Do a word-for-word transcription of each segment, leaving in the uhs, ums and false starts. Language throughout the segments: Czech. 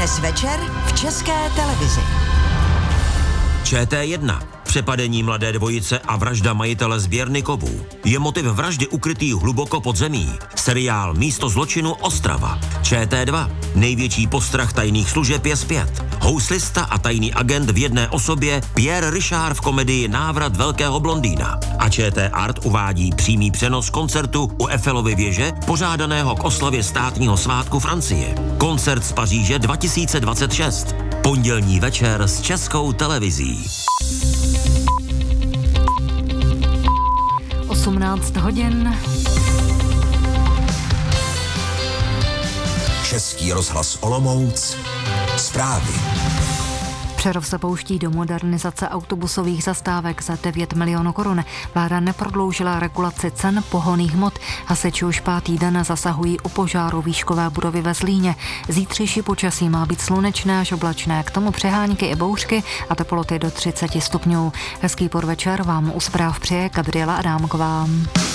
Dnes večer v České televizi. Č T jedna. Přepadení mladé dvojice a vražda majitele sběrny kovů. Je motiv vraždy ukrytý hluboko pod zemí. Seriál Místo zločinu Ostrava. Č T dva. Největší postrach tajných služeb je zpět. Houslista a tajný agent v jedné osobě Pierre Richard v komedii Návrat velkého blondýna. A Č T Art uvádí přímý přenos koncertu u Eiffelovy věže, pořádaného k oslavě státního svátku Francie. Koncert z Paříže dva tisíce dvacet šest. Pondělní večer s Českou televizí. osmnáct hodin. Český rozhlas Olomouc. Zprávy. Přerov se pouští do modernizace autobusových zastávek za devět milionů korun. Vláda neprodloužila regulaci cen pohonných hmot. Hasiči už pátý den zasahují u požáru výškové budovy ve Zlíně. Zítřejší počasí má být slunečné až oblačné, k tomu přehánky i bouřky a teploty do třicet stupňů. Hezký podvečer vám u zpráv přeje Gabriela Adámková.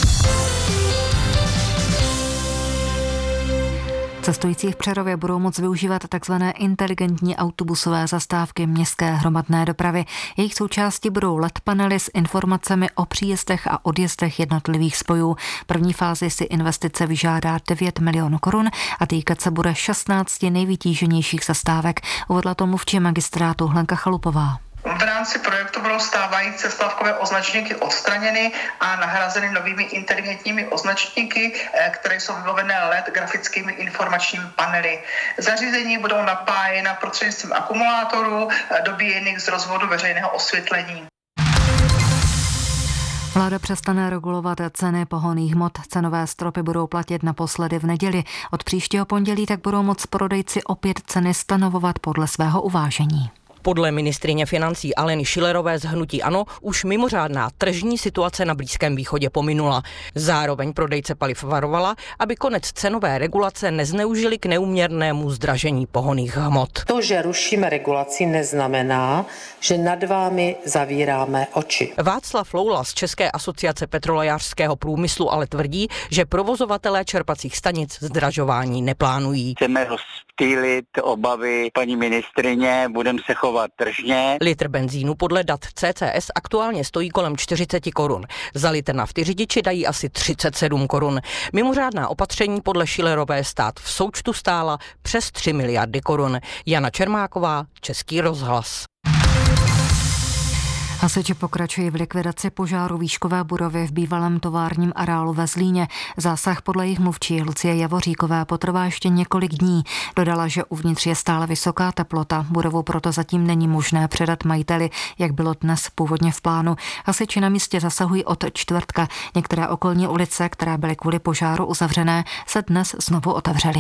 Cestující v Přerově budou moct využívat tzv. Inteligentní autobusové zastávky městské hromadné dopravy. Jejich součástí budou el é dé panely s informacemi o příjezdech a odjezdech jednotlivých spojů. První fázi si investice vyžádá devět milionů korun a týkat se bude šestnácti nejvytíženějších zastávek, uvedla to mluvčí magistrátu Hlenka Chalupová. V rámci projektu budou stávající zastávkové označníky odstraněny a nahrazeny novými inteligentními označníky, které jsou vybavené el é dé grafickými informačními panely. Zařízení budou napájena prostřednictvím akumulátorů dobíjených z rozvodu veřejného osvětlení. Vláda přestane regulovat ceny pohonných hmot. Cenové stropy budou platit naposledy v neděli. Od příštího pondělí tak budou moct prodejci opět ceny stanovovat podle svého uvážení. Podle ministryně financí Aleny Schillerové z hnutí ANO už mimořádná tržní situace na Blízkém východě pominula. Zároveň prodejce paliv varovala, aby konec cenové regulace nezneužili k neúměrnému zdražení pohonných hmot. To, že rušíme regulaci, neznamená, že nad vámi zavíráme oči. Václav Loula z České asociace petrolejářského průmyslu ale tvrdí, že provozovatelé čerpacích stanic zdražování neplánují. Chceme rozptýlit obavy paní ministryně, budeme se chovat tržně. Litr benzínu podle dat C C S aktuálně stojí kolem čtyřicet korun. Za litr nafty řidiči dají asi třicet sedm korun. Mimořádná opatření podle Schillerové stát v součtu stála přes tři miliardy korun. Jana Čermáková, Český rozhlas. Hasiči pokračují v likvidaci požáru výškové budovy v bývalém továrním areálu ve Zlíně. Zásah podle jejich mluvčí Lucie Javoříkové potrvá ještě několik dní. Dodala, že uvnitř je stále vysoká teplota. Budovu proto zatím není možné předat majiteli, jak bylo dnes původně v plánu. Hasiči na místě zasahují od čtvrtka. Některé okolní ulice, které byly kvůli požáru uzavřené, se dnes znovu otevřely.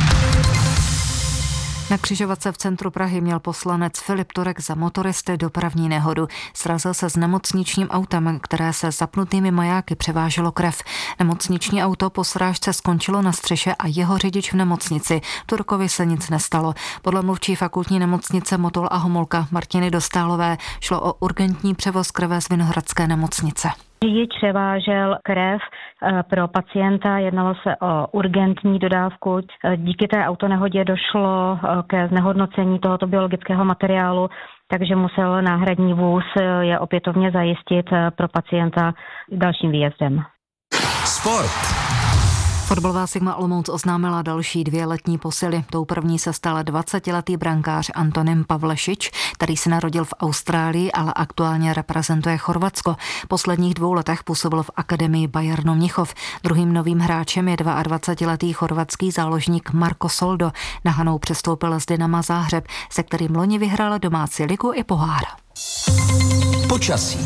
Na křižovatce v centru Prahy měl poslanec Filip Turek za motoristy dopravní nehodu. Srazil se s nemocničním autem, které se zapnutými majáky převáželo krev. Nemocniční auto po srážce skončilo na střeše a jeho řidič v nemocnici. Turkovi se nic nestalo. Podle mluvčí fakultní nemocnice Motol a Homolka Martiny Dostálové šlo o urgentní převoz krve z Vinohradské nemocnice. Řidič převážel krev pro pacienta, jednalo se o urgentní dodávku. Díky té autonehodě došlo ke znehodnocení tohoto biologického materiálu, takže musel náhradní vůz je opětovně zajistit pro pacienta dalším výjezdem. Sport. Fotbalová Sigma Olomouc oznámila další dvě letní posily. Tou první se stal dvacetiletý brankář Antonín Pavlešič, který se narodil v Austrálii, ale aktuálně reprezentuje Chorvatsko. V posledních dvou letech působil v akademii Bayernu Mnichov. Druhým novým hráčem je dvaadvacetiletý chorvatský záložník Marko Soldo. Na Hanou přestoupil z Dynama Záhřeb, se kterým loni vyhrál domácí ligu i pohár. Počasí.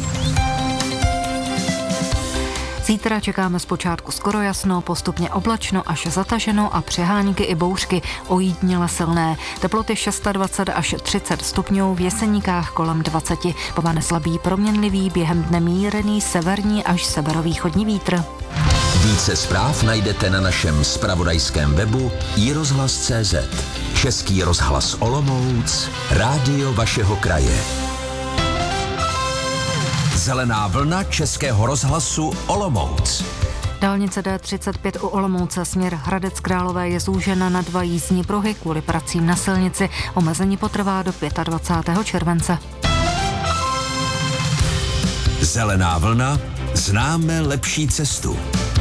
Zítra čekáme zpočátku skoro jasno, postupně oblačno až zataženo a přehánky i bouřky ojediněle silné. Teploty dvacet šest až třicet stupňů, v Jeseníkách kolem dvacet. Povane slabý proměnlivý, během dne mírný severní až severovýchodní vítr. Více zpráv najdete na našem zpravodajském webu i rozhlas tečka cé zet. Český rozhlas Olomouc, rádio vašeho kraje. Zelená vlna Českého rozhlasu Olomouc. Dálnice D třicet pět u Olomouce směr Hradec Králové je zúžena na dva jízdní pruhy kvůli pracím na silnici. Omezení potrvá do dvacátého pátého července. Zelená vlna, známe lepší cestu.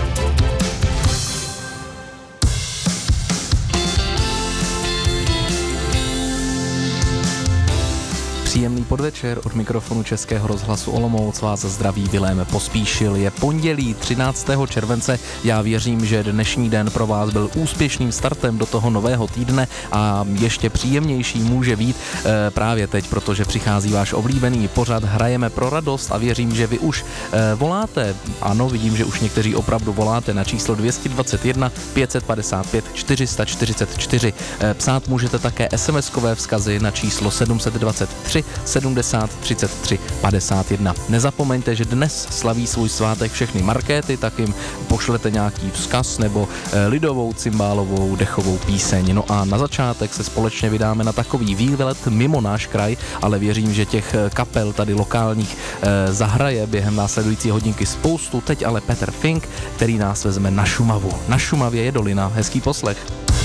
Příjemný podvečer od mikrofonu Českého rozhlasu Olomouc vás zdraví Vilém Pospíšil. Je pondělí třináctého července. Já věřím, že dnešní den pro vás byl úspěšným startem do toho nového týdne a ještě příjemnější může být e, právě teď, protože přichází váš oblíbený pořad Hrajeme pro radost a věřím, že vy už e, voláte. Ano, vidím, že už někteří opravdu voláte na číslo dvě stě dvacet jedna pět set padesát pět čtyři sta čtyřicet čtyři. E, psát můžete také es em eskové vzkazy na číslo sedm set dvacet tři sedmdesát třicet tři padesát jedna. Nezapomeňte, že dnes slaví svůj svátek všechny markéty, tak jim pošlete nějaký vzkaz nebo e, lidovou cymbálovou dechovou píseň. No a na začátek se společně vydáme na takový výlet mimo náš kraj, ale věřím, že těch kapel tady lokálních e, zahraje během následující hodinky spoustu. Teď ale Petr Fink, který nás vezme na Šumavu. Na Šumavě je dolina. Hezký poslech.